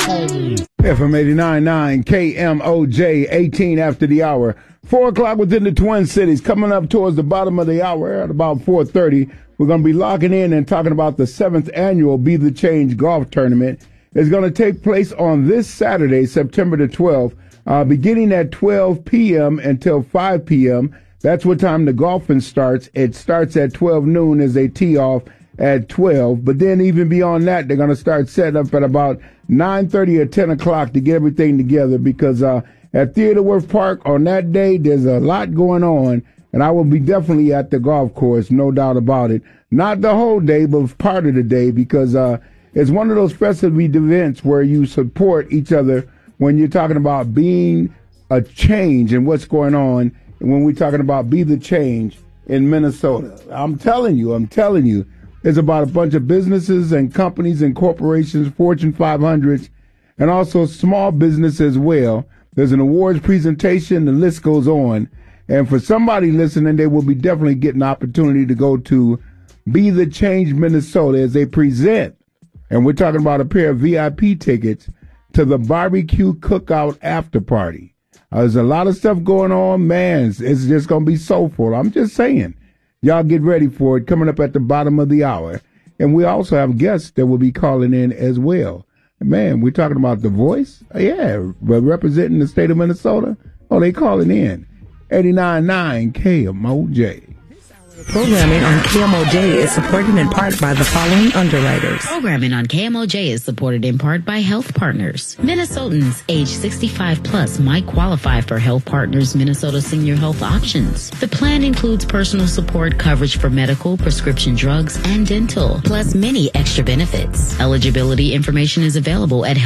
FM 89.9 KMOJ, 18 after the hour. 4 o'clock within the Twin Cities. Coming up towards the bottom of the hour at about 4:30. We're going to be locking in and talking about the 7th annual Be the Change golf tournament. It's going to take place on this Saturday, September the 12th, beginning at 12 p.m. until 5 p.m. That's what time the golfing starts. It starts at 12 noon as they tee off at 12. But then even beyond that, they're going to start setting up at about 9:30 or 10 o'clock to get everything together because at Theodore Wirth Park on that day, there's a lot going on, and I will be definitely at the golf course, no doubt about it. Not the whole day, but part of the day because it's one of those festive events where you support each other when you're talking about being a change and what's going on, and when we're talking about Be the Change in Minnesota. I'm telling you. It's about a bunch of businesses and companies and corporations, Fortune 500s, and also small business as well. There's an awards presentation. The list goes on. And for somebody listening, they will be definitely getting an opportunity to go to Be the Change Minnesota as they present. And we're talking about a pair of VIP tickets to the barbecue cookout after party. There's a lot of stuff going on. Man, it's just going to be soulful. I'm just saying. Y'all get ready for it, coming up at the bottom of the hour. And we also have guests that will be calling in as well. Man, we're talking about The Voice? Yeah, representing the state of Minnesota. Oh, they calling in. 89.9 KMOJ. Programming on KMOJ is supported in part by the following underwriters. Programming on KMOJ is supported in part by Health Partners. Minnesotans age 65 plus might qualify for Health Partners Minnesota Senior Health Options. The plan includes personal support coverage for medical, prescription drugs, and dental, plus many extra benefits. Eligibility information is available at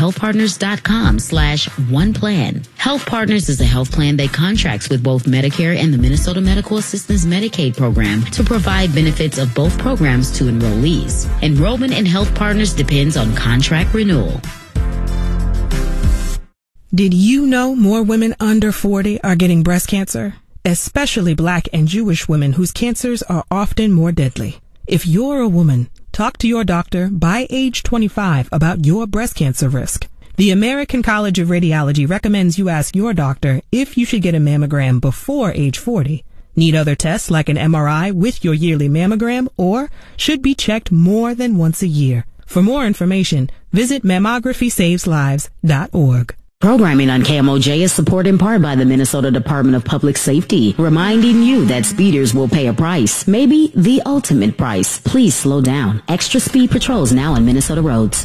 healthpartners.com/oneplan. Health Partners is a health plan that contracts with both Medicare and the Minnesota Medical Assistance Medicaid program to provide benefits of both programs to enrollees. Enrollment in Health Partners depends on contract renewal. Did you know more women under 40 are getting breast cancer? Especially Black and Jewish women whose cancers are often more deadly. If you're a woman, talk to your doctor by age 25 about your breast cancer risk. The American College of Radiology recommends you ask your doctor if you should get a mammogram before age 40. Need other tests like an MRI with your yearly mammogram, or should be checked more than once a year. For more information, visit mammography-saves-lives.org. Programming on KMOJ is supported in part by the Minnesota Department of Public Safety, reminding you that speeders will pay a price, maybe the ultimate price. Please slow down. Extra speed patrols now on Minnesota roads.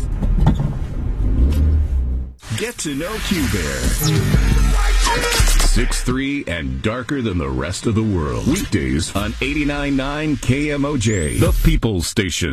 Get to know Q-Bear. 6'3" and darker than the rest of the world. Weekdays on 89.9 KMOJ, the People's Station.